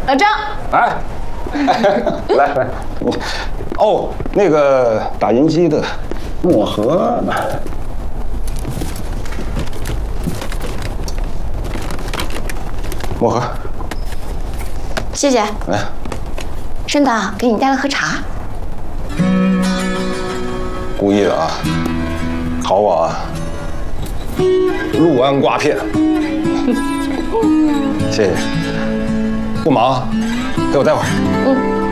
老张， 哎，来，哦，那个打印机的墨盒，墨盒， 谢谢。 来， 申导，给你带了喝茶。 故意的啊，好啊，陆安瓜片，谢谢，不忙，给我待会儿。